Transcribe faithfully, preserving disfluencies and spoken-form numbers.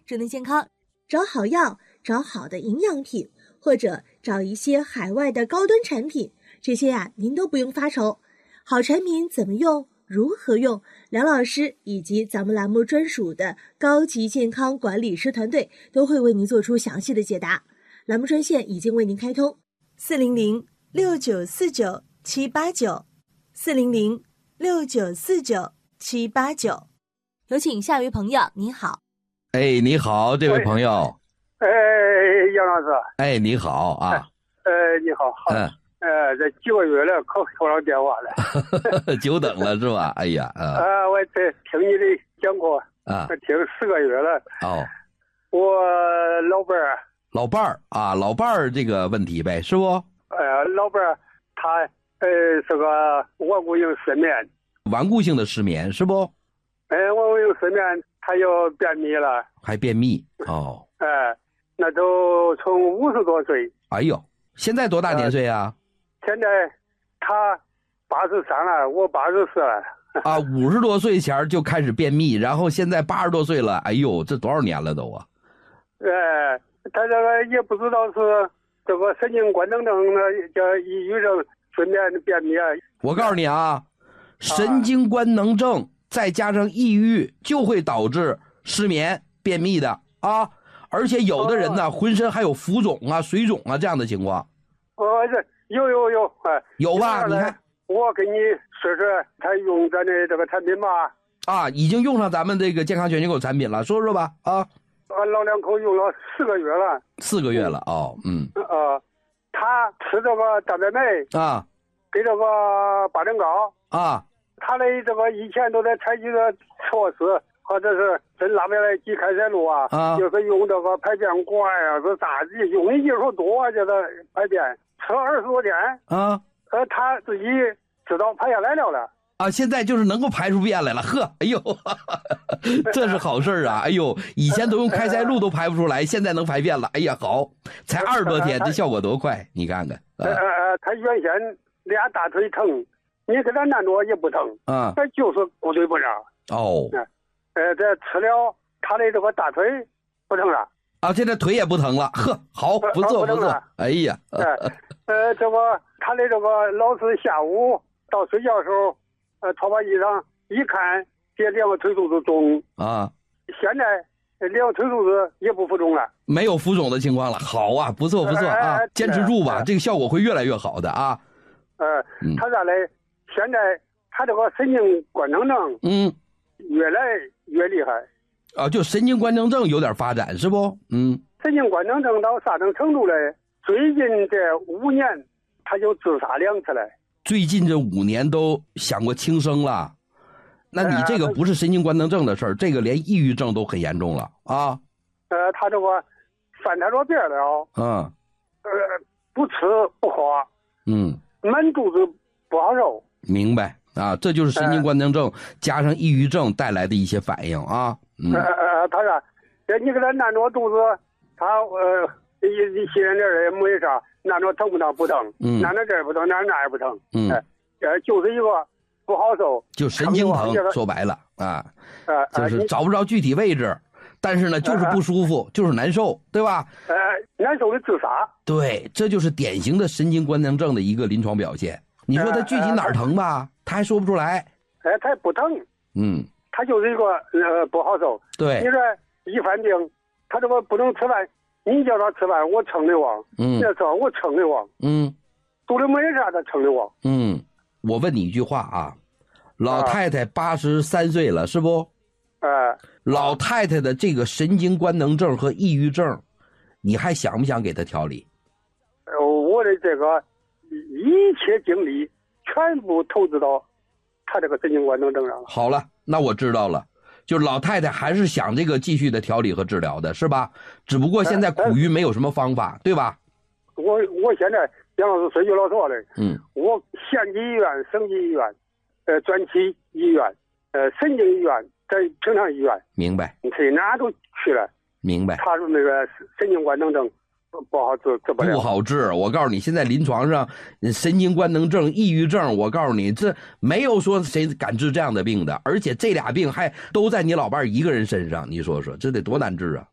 智能健康，找好药，找好的营养品，或者找一些海外的高端产品，这些呀、啊、您都不用发愁。好产品怎么用，如何用，梁老师以及咱们栏目专属的高级健康管理师团队都会为您做出详细的解答。栏目专线已经为您开通，四零零六九四九七八九，四零零六九四九七八九。有请下一位朋友，你好。 哎，你好，这位朋友。 哎，杨老师。 哎，你好啊。 呃，你好，好。嗯。呃，这几个月了，可收到电话了。 久等了是吧？哎呀，啊。 啊，我这听你的讲过啊， 听十个月了。 哦。 我老伴儿。 老伴儿啊，老伴儿这个问题呗，是不？ 呃，老伴儿他呃是个顽固性失眠。 顽固性的失眠是不？ 哎，顽固性失眠，他又便秘了。 还便秘哦。 哎、呃，那都从五十多岁。 哎呦，现在多大年岁啊？ 呃、现在他八十三了，我八十四了。 啊，五十多岁前就开始便秘，然后现在八十多岁了，哎呦，这多少年了都啊？ 呃，他这个也不知道是这个神经官能症呢，叫抑郁症、睡眠便秘。 我告诉你啊，神经官能症再加上抑郁，就会导致失眠、便秘的啊。而且有的人呢，浑身还有浮肿啊、水肿啊这样的情况。 哦，这有有有，哎， 有吧？你看， 我给你说说他用咱的这个产品吧。 啊，已经用上咱们这个健康全球口产品了，说说吧啊。 俺老两口用了四个月了。 四个月了哦，嗯。 呃，他吃这个蛋白酶啊， 给这个八珍膏啊， 他的这个以前都在采取的措施。或者是真拉不下来挤开塞露啊， 啊就是用这个排便管啊，是咋地，用的技术多，叫他排便，吃了二十多天啊， 呃，他自己知道排下来了了啊，现在就是能够排出便来了，呵，哎呦，这是好事啊，哎呦，以前都用开塞露都排不出来，现在能排便了，哎呀，好，才二十多天，这效果多快，你看看。 呃呃，他原先俩大腿疼，你给他按着也不疼， 啊， 他就是骨腿不让。 哦。 呃，这吃了他的这个大腿不疼了啊，现在腿也不疼了，呵，好，不错不错，哎呀， 呃，呃，这个他的这个老是下午到睡觉的时候，呃，脱把衣裳一看，这两个腿肚子肿啊， 现在两个腿肚子也不浮肿了， 没有浮肿的情况了，好啊，不错不错啊，呃、坚持住吧，呃、这个效果会越来越好的啊。 呃，嗯、他咋嘞？现在他这个神经官能症，嗯。越来越厉害啊！就神经官能症有点发展是不？嗯， 神经官能症到啥种程度嘞？最近这五年他就自杀两次嘞。 最近这五年都想过轻生了，那你这个不是神经官能症的事儿，呃、这个连抑郁症都很严重了啊！ 呃，他这个犯太多病了， 嗯， 呃，不吃不喝， 嗯， 满肚子不好受。 明白。啊，这就是神经官能症、呃、加上抑郁症带来的一些反应啊。嗯， 呃呃，他说，你给他按着肚子，他呃一一些人这也没啥，按着疼不疼不疼， 嗯， 按着这儿不疼，按那也不疼， 嗯， 呃，就是一个不好受， 就神经疼，说白了啊， 呃， 就是找不着具体位置，但是呢，就是不舒服，呃、就是难受，对吧？ 呃，难受的自杀。 对，这就是典型的神经官能症的一个临床表现。你说他具体哪儿疼吧，呃、他还说不出来。 哎、呃，他也不疼。 嗯， 他就是一个呃不好受。 对， 你说一犯病，他这个不能吃饭，你叫他吃饭，我撑得慌。 嗯， 那时候我撑得慌。 嗯， 肚里没啥，他撑得慌。 嗯，我问你一句话啊，老太太八十三岁了，是不？ 哎、呃， 老太太的这个神经官能症和抑郁症，你还想不想给她调理？ 呃，我的这个。一切精力全部投资到他这个神经官能症上了。 好了，那我知道了，就老太太还是想这个继续的调理和治疗的，是吧？只不过现在苦于没有什么方法，对吧？ 我我现在杨老师说句老实话嘞， 嗯， 我县级医院、省级医院、呃专区医院、呃神经医院、在平常医院， 明白？ 你去哪都去了， 明白？ 查出那个神经官能症。不好治，治不了。 不好治，我告诉你，现在临床上神经官能症、抑郁症，我告诉你，这没有说谁敢治这样的病的，而且这俩病还都在你老伴一个人身上，你说说，这得多难治啊！